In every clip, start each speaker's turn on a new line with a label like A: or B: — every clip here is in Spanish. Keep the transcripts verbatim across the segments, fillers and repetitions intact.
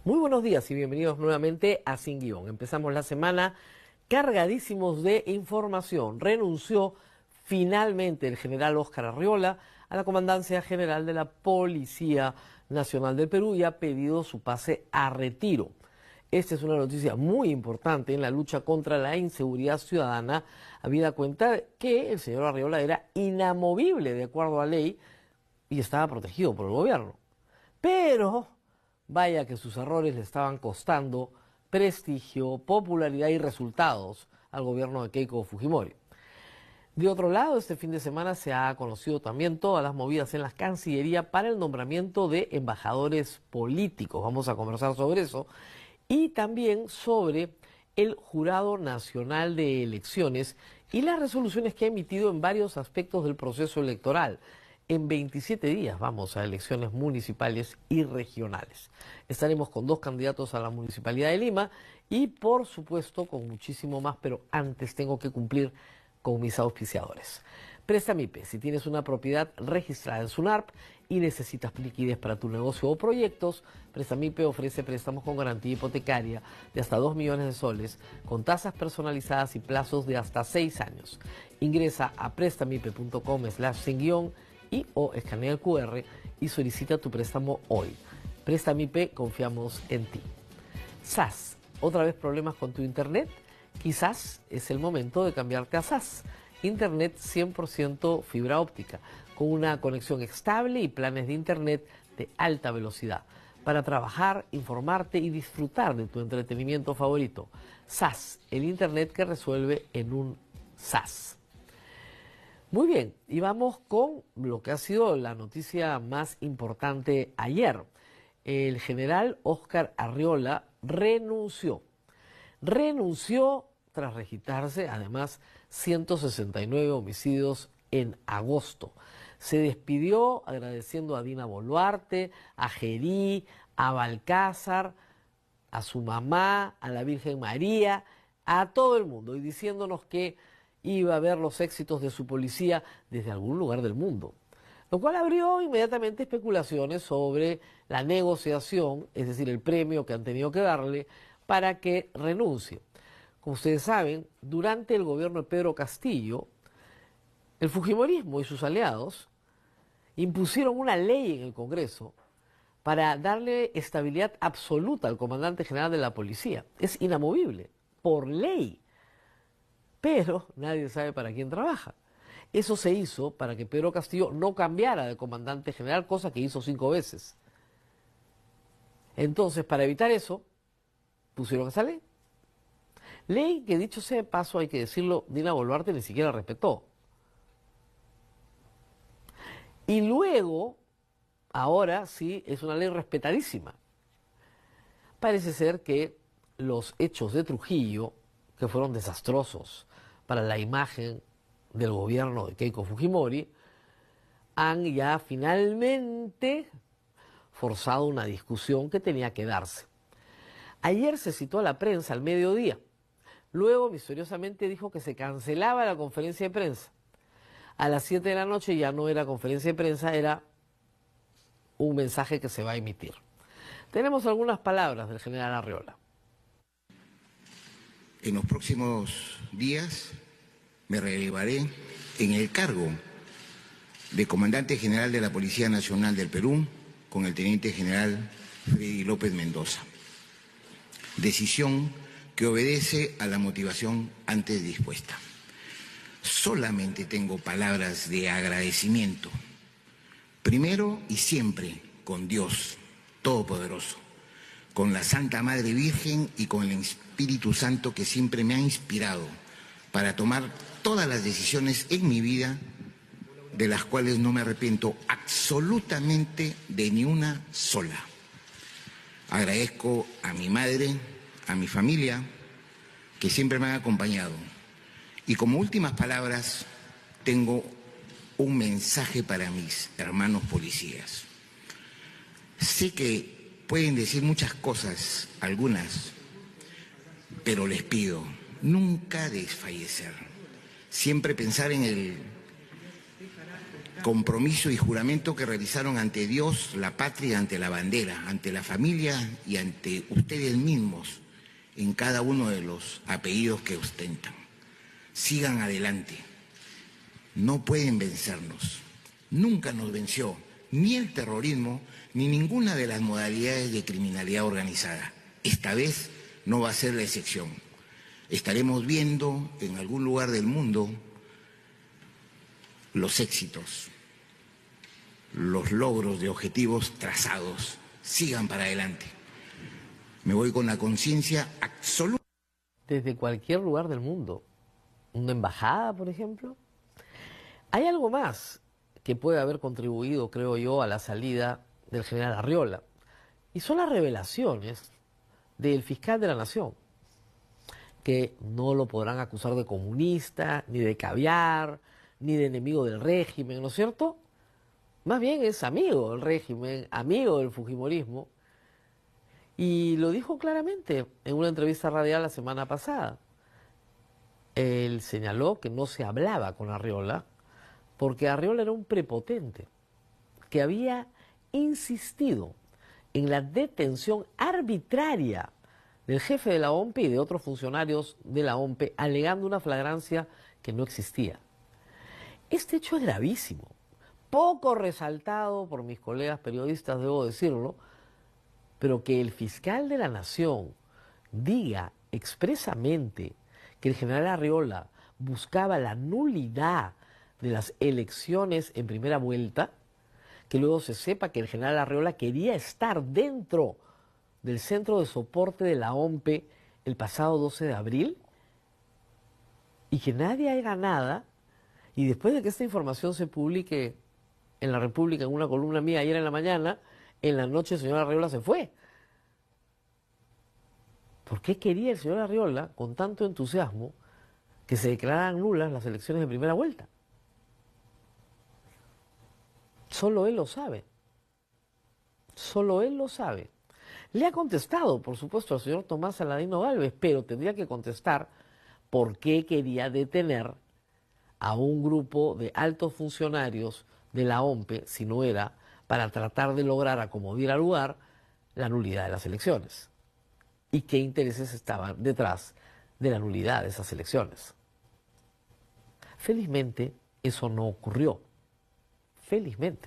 A: Muy buenos días y bienvenidos nuevamente a Sin Guión. Empezamos la semana cargadísimos de información. Renunció finalmente el general Óscar Arriola a la Comandancia General de la Policía Nacional del Perú y ha pedido su pase a retiro. Esta es una noticia muy importante en la lucha contra la inseguridad ciudadana, habida cuenta que el señor Arriola era inamovible de acuerdo a ley y estaba protegido por el gobierno. Pero vaya que sus errores le estaban costando prestigio, popularidad y resultados al gobierno de Keiko Fujimori. De otro lado, este fin de semana se ha conocido también todas las movidas en la Cancillería para el nombramiento de embajadores políticos. Vamos a conversar sobre eso y también sobre el Jurado Nacional de Elecciones y las resoluciones que ha emitido en varios aspectos del proceso electoral. En veintisiete días vamos a elecciones municipales y regionales. Estaremos con dos candidatos a la Municipalidad de Lima y, por supuesto, con muchísimo más, pero antes tengo que cumplir con mis auspiciadores. Prestamipe, si tienes una propiedad registrada en SUNARP y necesitas liquidez para tu negocio o proyectos, Prestamipe ofrece préstamos con garantía hipotecaria de hasta dos millones de soles, con tasas personalizadas y plazos de hasta seis años. Ingresa a prestamipe punto com slash sin guión y o escanea el cu erre y solicita tu préstamo hoy. Prestamipe, confiamos en ti. S A S, ¿otra vez problemas con tu internet? Quizás es el momento de cambiarte a S A S. Internet cien por ciento fibra óptica, con una conexión estable y planes de internet de alta velocidad, para trabajar, informarte y disfrutar de tu entretenimiento favorito. S A S, el internet que resuelve en un S A S. Muy bien, y vamos con lo que ha sido la noticia más importante ayer. El general Óscar Arriola renunció. Renunció tras registrarse, además, ciento sesenta y nueve homicidios en agosto. Se despidió agradeciendo a Dina Boluarte, a Gerí, a Balcázar, a su mamá, a la Virgen María, a todo el mundo, y diciéndonos que iba a ver los éxitos de su policía desde algún lugar del mundo. Lo cual abrió inmediatamente especulaciones sobre la negociación, es decir, el premio que han tenido que darle para que renuncie. Como ustedes saben, durante el gobierno de Pedro Castillo, el fujimorismo y sus aliados impusieron una ley en el Congreso para darle estabilidad absoluta al comandante general de la policía. Es inamovible, por ley. Pero nadie sabe para quién trabaja. Eso se hizo para que Pedro Castillo no cambiara de comandante general, cosa que hizo cinco veces. Entonces, para evitar eso, pusieron esa ley. Ley que, dicho sea de paso, hay que decirlo, Dina Boluarte ni siquiera respetó. Y luego, ahora sí, es una ley respetadísima. Parece ser que los hechos de Trujillo, que fueron desastrosos para la imagen del gobierno de Keiko Fujimori, han ya finalmente forzado una discusión que tenía que darse. Ayer se citó a la prensa al mediodía. Luego, misteriosamente, dijo que se cancelaba la conferencia de prensa. A las siete de la noche ya no era conferencia de prensa, era un mensaje que se va a emitir. Tenemos algunas palabras del general Arriola.
B: En los próximos días me relevaré en el cargo de Comandante General de la Policía Nacional del Perú con el Teniente General Freddy López Mendoza. Decisión que obedece a la motivación antes dispuesta. Solamente tengo palabras de agradecimiento, primero y siempre con Dios Todopoderoso, con la Santa Madre Virgen y con el Espíritu Santo que siempre me ha inspirado para tomar todas las decisiones en mi vida de las cuales no me arrepiento absolutamente de ni una sola. Agradezco a mi madre, a mi familia, que siempre me han acompañado. Y como últimas palabras, tengo un mensaje para mis hermanos policías. Sé que pueden decir muchas cosas, algunas, pero les pido nunca desfallecer. Siempre pensar en el compromiso y juramento que realizaron ante Dios, la patria, ante la bandera, ante la familia y ante ustedes mismos en cada uno de los apellidos que ostentan. Sigan adelante. No pueden vencernos. Nunca nos venció ni el terrorismo ni ninguna de las modalidades de criminalidad organizada. Esta vez no va a ser la excepción. Estaremos viendo en algún lugar del mundo los éxitos, los logros de objetivos trazados. Sigan para adelante. Me voy con la conciencia absoluta.
A: Desde cualquier lugar del mundo. Una embajada, por ejemplo. Hay algo más que puede haber contribuido, creo yo, a la salida del general Arriola. Y son las revelaciones del fiscal de la Nación, que no lo podrán acusar de comunista, ni de caviar, ni de enemigo del régimen, ¿no es cierto? Más bien es amigo del régimen, amigo del fujimorismo. Y lo dijo claramente en una entrevista radial la semana pasada. Él señaló que no se hablaba con Arriola porque Arriola era un prepotente que había insistido en la detención arbitraria del jefe de la O M P y de otros funcionarios de la O M P, alegando una flagrancia que no existía. Este hecho es gravísimo, poco resaltado por mis colegas periodistas, debo decirlo, pero que el fiscal de la Nación diga expresamente que el general Arriola buscaba la nulidad de las elecciones en primera vuelta, que luego se sepa que el general Arriola quería estar dentro del centro de soporte de la O M P el pasado doce de abril, y que nadie haga nada, y después de que esta información se publique en la República en una columna mía ayer en la mañana, en la noche el señor Arriola se fue. ¿Por qué quería el señor Arriola, con tanto entusiasmo, que se declararan nulas las elecciones de primera vuelta? Solo él lo sabe. Solo él lo sabe. Le ha contestado, por supuesto, al señor Tomás Saladino Gálvez, pero tendría que contestar por qué quería detener a un grupo de altos funcionarios de la O M P, si no era para tratar de lograr, a como diera lugar, la nulidad de las elecciones. ¿Y qué intereses estaban detrás de la nulidad de esas elecciones? Felizmente, eso no ocurrió. Felizmente.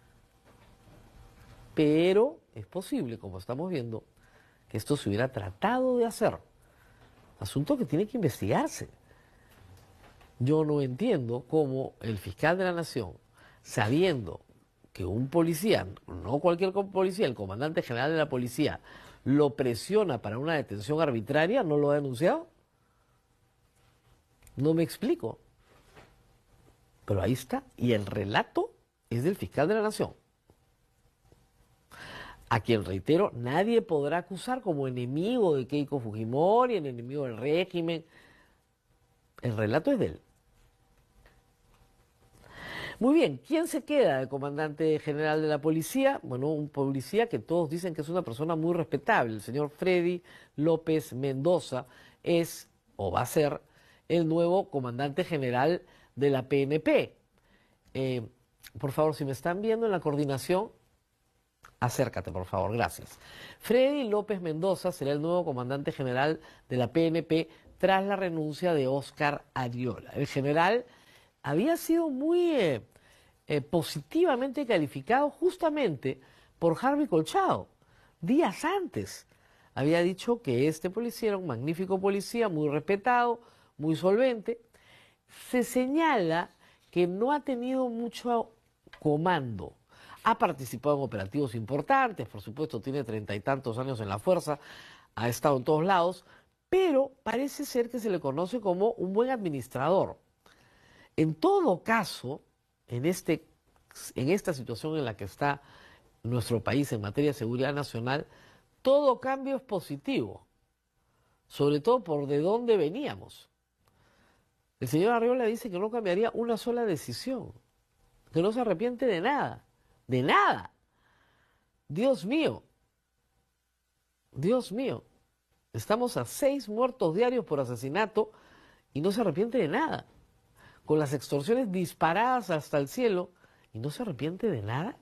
A: Pero es posible, como estamos viendo, que esto se hubiera tratado de hacer. Asunto que tiene que investigarse. Yo no entiendo cómo el fiscal de la Nación, sabiendo que un policía, no cualquier policía, el comandante general de la policía, lo presiona para una detención arbitraria, no lo ha denunciado. No me explico. Pero ahí está. Y el relato es del fiscal de la Nación, a quien, reitero, nadie podrá acusar como enemigo de Keiko Fujimori, el enemigo del régimen. El relato es de él. Muy bien, ¿quién se queda de comandante general de la policía? Bueno, un policía que todos dicen que es una persona muy respetable. El señor Freddy López Mendoza es, o va a ser, el nuevo comandante general de la P N P. Eh, por favor, si me están viendo en la coordinación, acércate, por favor, gracias. Freddy López Mendoza será el nuevo comandante general de la P N P tras la renuncia de Óscar Arriola. El general había sido muy eh, eh, positivamente calificado justamente por Harvey Colchado. Días antes había dicho que este policía era un magnífico policía, muy respetado, muy solvente. Se señala que no ha tenido mucho comando. Ha participado en operativos importantes, por supuesto, tiene treinta y tantos años en la fuerza, ha estado en todos lados, pero parece ser que se le conoce como un buen administrador. En todo caso, en, este, en esta situación en la que está nuestro país en materia de seguridad nacional, todo cambio es positivo, sobre todo por de dónde veníamos. El señor Arriola dice que no cambiaría una sola decisión, que no se arrepiente de nada, de nada. Dios mío, Dios mío, estamos a seis muertos diarios por asesinato y no se arrepiente de nada, con las extorsiones disparadas hasta el cielo ¿Y no se arrepiente de nada?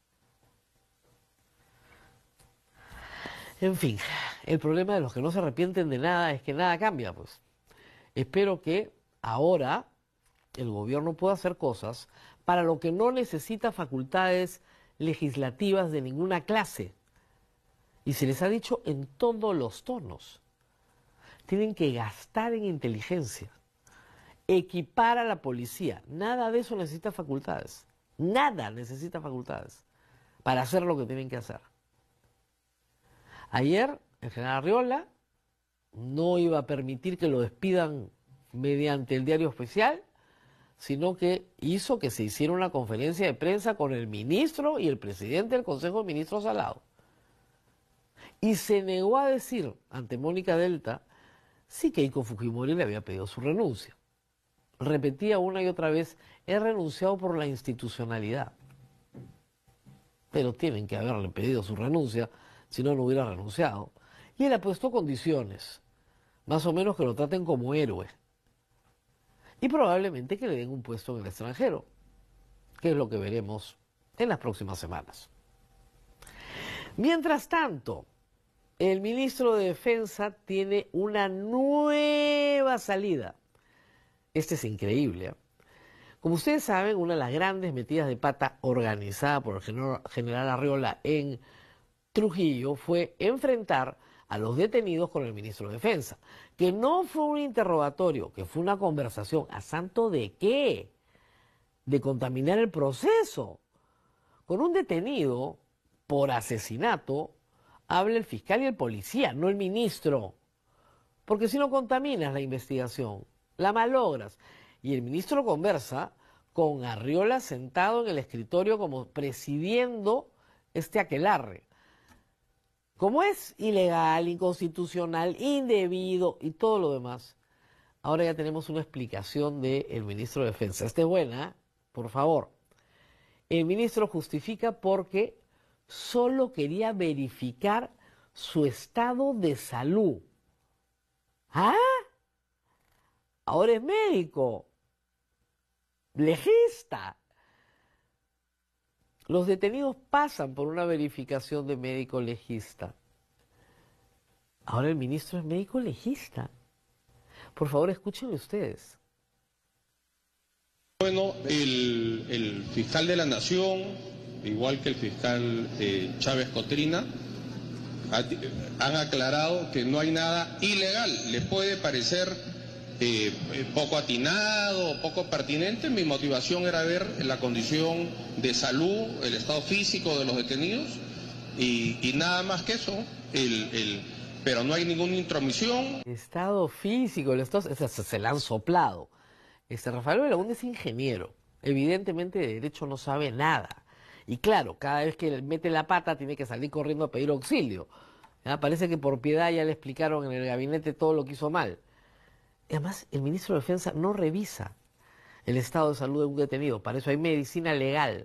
A: En fin, el problema de los que no se arrepienten de nada es que nada cambia, pues. Espero que ahora el gobierno pueda hacer cosas para lo que no necesita facultades legislativas de ninguna clase. Y se les ha dicho en todos los tonos. Tienen que gastar en inteligencia, equipar a la policía. Nada de eso necesita facultades. Nada necesita facultades para hacer lo que tienen que hacer. Ayer, el general Arriola no iba a permitir que lo despidan mediante el diario oficial, sino que hizo que se hiciera una conferencia de prensa con el ministro y el presidente del Consejo de Ministros al lado. Y se negó a decir ante Mónica Delta sí que Keiko Fujimori le había pedido su renuncia. Repetía una y otra vez, he renunciado por la institucionalidad. Pero tienen que haberle pedido su renuncia, si no, no hubiera renunciado. Y él ha puesto condiciones, más o menos que lo traten como héroe. Y probablemente que le den un puesto en el extranjero, que es lo que veremos en las próximas semanas. Mientras tanto, el ministro de Defensa tiene una nueva salida. Este es increíble, ¿eh? Como ustedes saben, una de las grandes metidas de pata organizada por el general Arriola en Trujillo fue enfrentar a los detenidos con el ministro de Defensa, que no fue un interrogatorio, que fue una conversación. ¿A santo de qué? De contaminar el proceso. Con un detenido por asesinato habla el fiscal y el policía, no el ministro. Porque si no contaminas la investigación, la malogras. Y el ministro conversa con Arriola sentado en el escritorio como presidiendo este aquelarre. Como es ilegal, inconstitucional, indebido y todo lo demás, ahora ya tenemos una explicación del ministro de Defensa. Esta es buena, ¿eh? Por favor. El ministro justifica porque solo quería verificar su estado de salud. ¿Ah? Ahora es médico, legista. Los detenidos pasan por una verificación de médico legista. Ahora el ministro es médico legista. Por favor, escúchenme ustedes.
C: Bueno, el, el fiscal de la Nación, igual que el fiscal eh, Chávez Cotrina, ha, han aclarado que no hay nada ilegal. Les puede parecer eh, poco atinado, poco pertinente. Mi motivación era ver la condición de salud, el estado físico de los detenidos y, y nada más que eso. El, el, pero no hay ninguna intromisión.
A: Estado físico, el estado, se, se le han soplado. Este Rafael Belaúnde es ingeniero, evidentemente de derecho no sabe nada. Y claro, cada vez que mete la pata tiene que salir corriendo a pedir auxilio. ¿Ya? Parece que por piedad ya le explicaron en el gabinete todo lo que hizo mal. Y además, el ministro de Defensa no revisa el estado de salud de un detenido. Para eso hay medicina legal.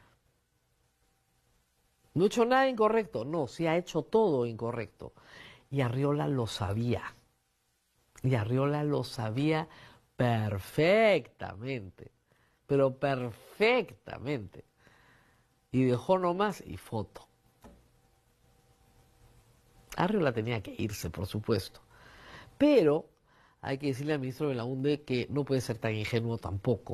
A: No ha hecho nada incorrecto. No, sí ha hecho todo incorrecto. Y Arriola lo sabía. Y Arriola lo sabía perfectamente. Pero perfectamente. Y dejó nomás y foto. Arriola tenía que irse, por supuesto. Pero hay que decirle al ministro Belaúnde que no puede ser tan ingenuo tampoco.